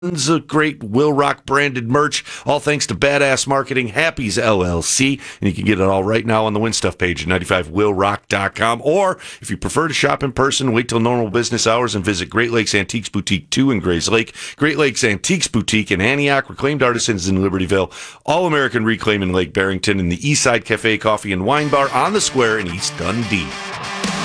Tons of great Will Rock branded merch, all thanks to Badass Marketing, Happy's LLC. And you can get it all right now on the Win Stuff page at 95willrock.com. Or if you prefer to shop in person, wait till normal business hours and visit Great Lakes Antiques Boutique 2 in Grays Lake, Great Lakes Antiques Boutique in Antioch, Reclaimed Artisans in Libertyville, All American Reclaim in Lake Barrington, and the Eastside Cafe Coffee and Wine Bar on the Square in East Dundee.